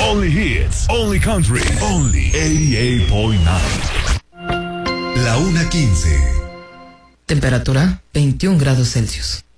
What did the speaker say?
Only hits, only country, only 88.9. La 1:15. Temperatura 21 grados Celsius.